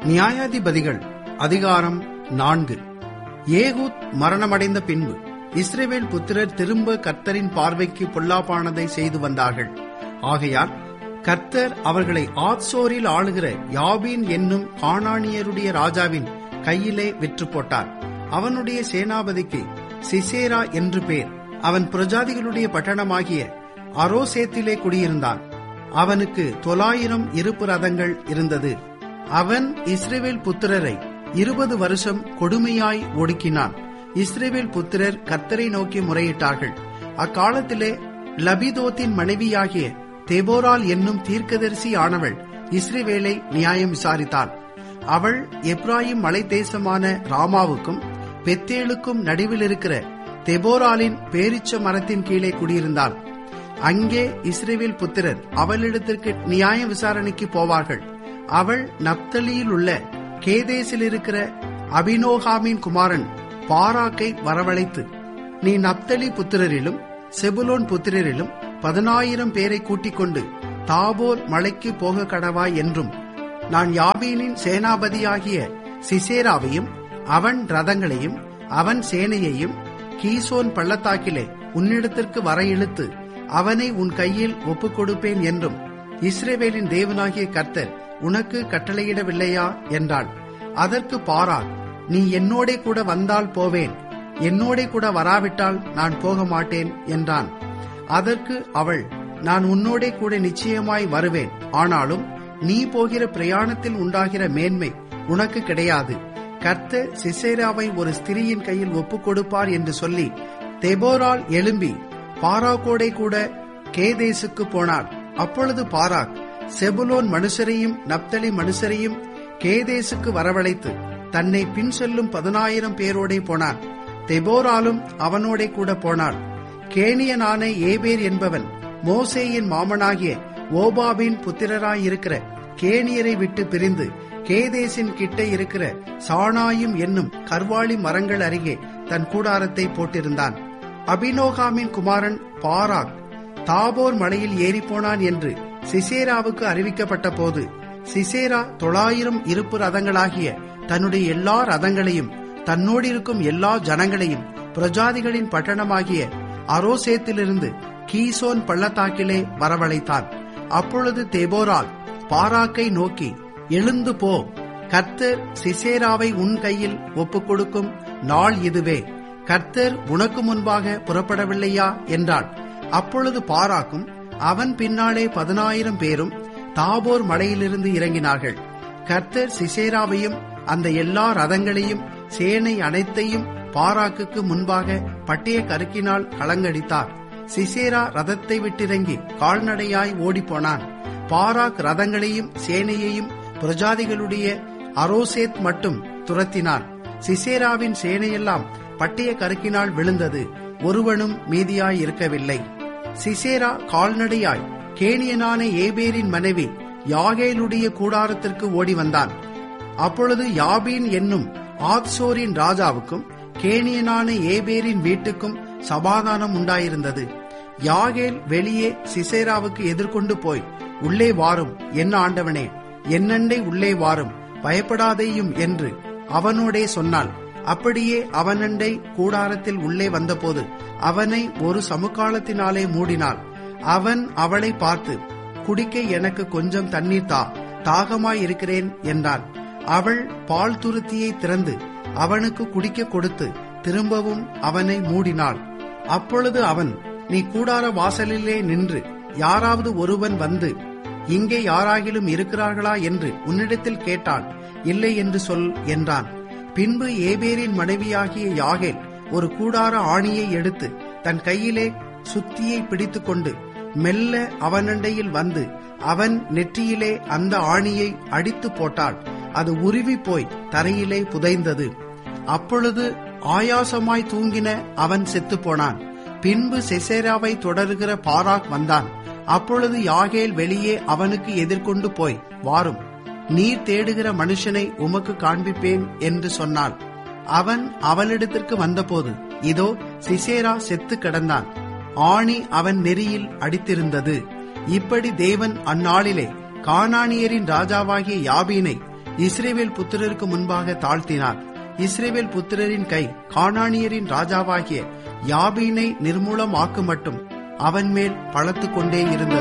நியாயாதிபதிகள் அதிகாரம் 4. ஏகூத் மரணமடைந்த பின்பு இஸ்ரவேல் புத்திரர் திரும்ப கர்த்தரின் பார்வைக்கு பொல்லாப்பானதை செய்து வந்தார்கள். ஆகையால் கர்த்தர் அவர்களை ஆத்சோரில் ஆளுகிற யாபீன் என்னும் கானானியருடைய ராஜாவின் கையிலே விற்று போட்டார். அவனுடைய சேனாபதிக்கு சிசேரா என்று பேர். அவன் பிரஜாதிகளுடைய பட்டணமாகிய அரோசேத்திலே குடியிருந்தான். அவனுக்கு 900 இருப்பு ரதங்கள் இருந்தது. அவன் இஸ்ரவேல் புத்திரரை 20 வருஷம் கொடுமையாய் ஒடுக்கினான். இஸ்ரவேல் புத்திரர் கர்த்தரை நோக்கி முறையிட்டார்கள். அக்காலத்திலே லபிதோத்தின் மனைவியாகிய தெபோரால் என்னும் தீர்க்கதரிசி ஆனவள் இஸ்ரவேலை நியாயம் விசாரித்தாள். அவள் எப்ராயிம் மலை தேசமான ராமாவுக்கும் பெத்தேலுக்கும் நடுவில் இருக்கிற தெபோராலின் பேரிச்ச மரத்தின் கீழே குடியிருந்தாள். அங்கே இஸ்ரவேல் புத்திரர் அவளிடத்திற்கு நியாய விசாரணைக்கு போவார்கள். அவள் நப்தலியில் உள்ள கேதேசில் இருக்கிற அபினோகாமின் குமாரன் பாராக்கை வரவழைத்து, நீ நப்தலி புத்திரரிலும் செபுலோன் புத்திரரிலும் 10,000 பேரை கூட்டிக் கொண்டு தாபோர் மலைக்கு போக கடவாய் என்றும், நான் யாபீனின் சேனாபதியாகிய சிசேராவையும் அவன் ரதங்களையும் அவன் சேனையையும் கீசோன் பள்ளத்தாக்கிலே உன்னிடத்திற்கு வர இழுத்து அவனை உன் கையில் ஒப்புக் கொடுப்பேன் என்றும் இஸ்ரவேலின் தேவனாகிய கர்த்தர் உனக்கு கட்டளையிடவில்லையா என்றாள். அதற்கு பாராக், நீ என்னோடே கூட வந்தால் போவேன், என்னோடே கூட வராவிட்டால் நான் போக மாட்டேன் என்றான். அதற்கு அவள், நான் உன்னோடே கூட நிச்சயமாய் வருவேன், ஆனாலும் நீ போகிற பிரயாணத்தில் உண்டாகிற மேன்மை உனக்கு கிடையாது. கர்த்தர் சிசேராவை ஒரு ஸ்திரீயின் கையில் ஒப்புக் கொடுப்பார் என்று சொல்லி தெபோரால் எழும்பி பாராக்கோடே கூட கேதேசுக்கு போனார். அப்பொழுது பாராக் செபுலோன் மனுஷரையும் நப்தலி மனுஷரையும் கேதேசுக்கு வரவழைத்து தன்னை பின் செல்லும் 10,000 பேரோடே போனார். தெபோராலும் அவனோடே கூட போனார். கேனியனான ஏபேர் என்பவன் மோசேயின் மாமனாகிய ஓபாபின் புத்திரராயிருக்கிற கேனியரை விட்டு பிரிந்து கேதேசின் கிட்ட இருக்கிற சானாயும் என்னும் கர்வாலி மரங்கள் அருகே தன் கூடாரத்தை போட்டிருந்தான். அபினோகாமின் குமாரன் பாராக் தாபோர் மலையில் ஏறிப்போனான் என்று சிசேராவுக்கு அறிவிக்கப்பட்ட போது, சிசேரா 900 இருப்பு ரதங்களாகிய தன்னுடைய எல்லா ரதங்களையும் தன்னோடு இருக்கும் எல்லா ஜனங்களையும் பிரஜாதிகளின் பட்டணமாகிய அரோசேத்திலிருந்து கீசோன் பள்ளத்தாக்கிலே வரவழைத்தான். அப்பொழுது தெபோரால் பாராக்கை நோக்கி, எழுந்து போ, கர்த்தர் சிசேராவை உன் கையில் ஒப்புக் கொடுக்கும் நாள் இதுவே, கர்த்தர் உனக்கு முன்பாக புறப்படவில்லையா என்றாள். அப்பொழுது பாராக்கும் அவன் பின்னாலே 10,000 பேரும் தாபோர் மலையிலிருந்து இறங்கினார்கள். கர்த்தர் சிசேராவையும் அந்த எல்லா ரதங்களையும் சேனை அனைத்தையும் பாராக்குக்கு முன்பாக பட்டய கருக்கினால் கலங்கடித்தார். சிசேரா ரதத்தை விட்டிறங்கி கால்நடையாய் ஓடிப்போனான். பாராக் ரதங்களையும் சேனையையும் பிரஜாதிகளுடைய அரோசேத் மட்டும் துரத்தினான். சிசேராவின் சேனையெல்லாம் பட்டய கருக்கினால் விழுந்தது, ஒருவனும் மீதியாய் இருக்கவில்லை. சிசேரா கால்நடையாய் கேனியனான ஏபேரின் மனைவி யாகேலுடைய கூடாரத்திற்கு ஓடி வந்தான். அப்பொழுது யாபீன் என்னும் ஆத்சோரின் ராஜாவுக்கும் கேனியனான ஏபேரின் வீட்டுக்கும் சமாதானம் உண்டாயிருந்தது. யாகேல் வெளியே சிசேராவுக்கு எதிர்கொண்டு போய், உள்ளே வாரும் என் ஆண்டவனே, என்னண்டை உள்ளே வாரும், பயப்படாதேயும் என்று அவனோடே சொன்னாள். அப்படியே அவனண்டை கூடாரத்தில் உள்ளே வந்தபோது அவனை ஒரு சமுக்காலத்தினாலே மூடினாள். அவன் அவளை பார்த்து, குடிக்க எனக்கு கொஞ்சம் தண்ணீர் தா, தாகமாயிருக்கிறேன் என்றான். அவள் பால் துருத்தியை திறந்து அவனுக்கு குடிக்க கொடுத்து திரும்பவும் அவனை மூடினாள். அப்பொழுது அவன், நீ கூடார வாசலிலே நின்று யாராவது ஒருவன் வந்து இங்கே யாராகிலும் இருக்கிறார்களா என்று உன்னிடத்தில் கேட்டால், இல்லை என்று சொல் என்றான். பின்பு ஏபேரின் மனைவியாகிய யாகேல் ஒரு கூடார ஆணியை எடுத்து தன் கையிலே சுத்தியை பிடித்துக் கொண்டு மெல்ல அவனண்டையில் வந்து அவன் நெற்றியிலே அந்த ஆணியை அடித்து போட்டாள். அது உருவி போய் தரையிலே புதைந்தது. அப்பொழுது ஆயாசமாய் தூங்கின அவன் செத்துப்போனான். பின்பு சிசேராவை தொடருகிற பாராக் வந்தான். அப்பொழுது யாகேல் வெளியே அவனுக்கு எதிர்கொண்டு போய், வாரும், நீர் தேடுகிற மனுஷனை உமக்கு காண்பிப்பேன் என்று சொன்னாள். அவன் அவளிடத்திற்கு வந்தபோது, இதோ சிசேரா செத்து கிடந்தான், ஆணி அவன் நெறியில் அடித்திருந்தது. இப்படி தேவன் அந்நாளிலே கானானியரின் ராஜாவாகிய யாபீனை இஸ்ரவேல் புத்திரருக்கு முன்பாக தாழ்த்தினார். இஸ்ரவேல் புத்திரரின் கை கானானியரின் ராஜாவாகிய யாபீனை நிர்மூலமாக்கு மட்டும் அவன் மேல் பலத்துக் கொண்டே இருந்தது.